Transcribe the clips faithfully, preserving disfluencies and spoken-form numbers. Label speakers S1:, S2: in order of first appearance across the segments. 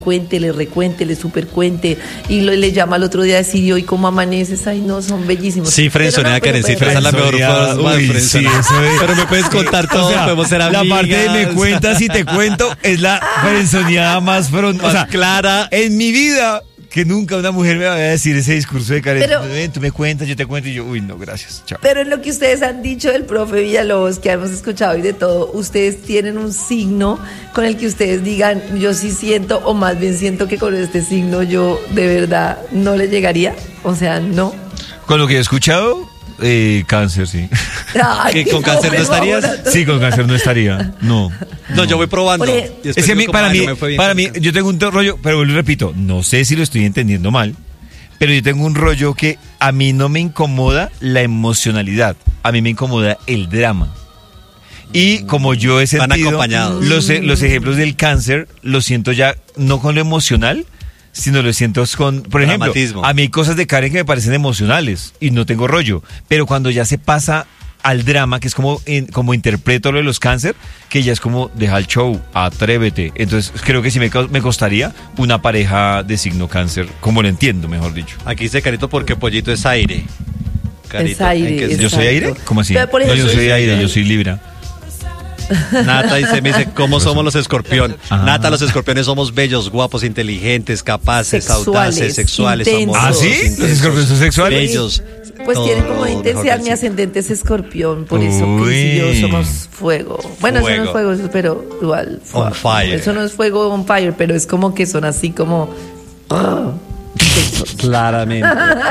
S1: cuéntele, recuéntele, supercuente, y lo, le llama al otro día a decir, ¿y hoy cómo amaneces? Ay, no, son bellísimos.
S2: Sí, frenzonea,
S1: no,
S2: Karen, sí,
S1: pero,
S2: esa es la mejor forma de frenzonear. Pero me puedes contar todo, o sea, podemos ser amigas.
S3: La parte de me cuentas y te cuento es la frenzoneada más frontal, o sea,
S2: clara.
S3: En mi vida, que nunca una mujer me va a decir ese discurso de Karen,
S1: pero,
S3: ven, tú me cuentas, yo te cuento, y yo, uy, no, gracias, chao.
S1: Pero en lo que ustedes han dicho del profe Villalobos, que hemos escuchado y de todo, ustedes tienen un signo con el que ustedes digan, yo sí siento, o más bien siento que con este signo yo de verdad no le llegaría, o sea, no.
S3: Con lo que he escuchado, eh, cáncer, sí.
S1: Ay,
S2: ¿Que con cáncer no estarías?
S3: Sí, con cáncer no estaría, no.
S2: No, yo voy probando.
S1: Oye,
S3: Es que a mí, para mí, para mí, yo tengo un rollo, pero lo repito, no sé si lo estoy entendiendo mal, pero yo tengo un rollo que a mí no me incomoda la emocionalidad, a mí me incomoda el drama. Y como yo he sentido
S2: Van acompañados.
S3: Los, los ejemplos del cáncer, lo siento ya no con lo emocional, sino lo siento con, por ejemplo,
S2: dramatismo.
S3: A mí hay cosas de Karen que me parecen emocionales y no tengo rollo, pero cuando ya se pasa al drama, que es como, en, como interpreto lo de los cáncer, que ya es como deja el show, atrévete. Entonces creo que sí me, me costaría una pareja de signo cáncer, como lo entiendo, mejor dicho.
S2: Aquí dice Carito porque Pollito es aire. Carito,
S1: es aire.
S2: ¿en qué-
S3: ¿Yo soy aire? ¿Cómo así?
S1: Pero por
S3: No, yo
S1: ejemplo,
S3: soy aire, yo soy Libra.
S2: Nata dice, me dice, ¿cómo somos los escorpión?
S3: Ah.
S2: Nata, los escorpiones somos bellos, guapos, inteligentes, capaces,
S1: Sexuales,
S2: audaces, sexuales,
S1: intensos.
S3: ¿Ah,
S2: amorosos,
S3: sí? ¿Los
S2: intensos,
S3: escorpiones son sexuales?
S2: bellos.
S1: Pues
S2: todo,
S1: tienen como de intensidad,
S2: mejor
S1: mi
S2: dicho.
S1: ascendente es escorpión, por eso
S3: Uy.
S1: Cris y yo somos fuego. Bueno, eso no
S2: Fuego.
S1: es fuego, eso- pero igual. fu-
S2: On fire.
S1: Eso no es fuego on fire, pero es como que son así como... ah, intensos.
S2: Claramente.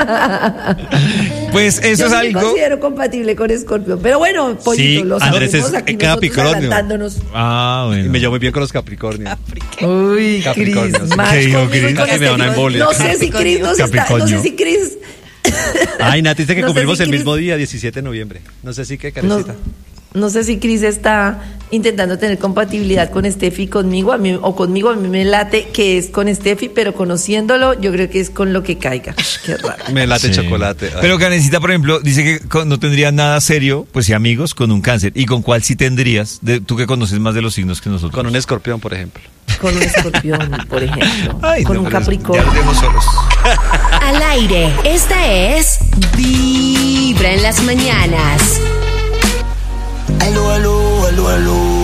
S3: Pues eso
S1: Yo
S3: es
S1: sí me
S3: algo.
S1: considero compatible con Escorpio, pero bueno, Pollito,
S2: Sí,
S1: los
S2: Andrés
S1: sabemos
S2: es
S1: aquí
S2: Capricornio.
S1: nosotros adelantándonos.
S3: Ah,
S2: Y
S3: bueno.
S2: me llevo muy bien con los Capricornios.
S1: Uy, Cris,
S2: Capricornio,
S1: más
S3: ¿qué dijo
S1: conmigo y
S3: Cris?
S1: con
S2: Casi me da una
S1: este-
S2: embolia.
S1: No sé si Cris nos está, no
S3: Capricornio.
S1: sé si Cris...
S2: Ay, Nati dice que
S1: No sé
S2: cumplimos
S1: si
S2: el
S1: Cris-
S2: mismo día, diecisiete de noviembre. No sé si qué,
S1: No,
S2: Carecita.
S1: no sé si Cris está intentando tener compatibilidad con Steffi conmigo a mí, o conmigo, a mí me late que es con Steffi, pero conociéndolo yo creo que es con lo que caiga. Qué raro.
S2: Me late
S3: Sí.
S2: chocolate. Ay.
S3: Pero Karencita, por ejemplo, dice que con- no tendría nada serio, pues sí, amigos, con un cáncer. ¿Y con cuál sí tendrías? De, tú que conoces más de los signos que nosotros.
S2: Con un escorpión, por ejemplo.
S1: Con un escorpión, por ejemplo.
S3: Ay,
S1: con
S3: no,
S1: un
S3: pero
S1: capricornio.
S3: Ya los dejo solos.
S4: Al aire, esta es Vibra en las mañanas.
S5: Aló, aló, aló, aló.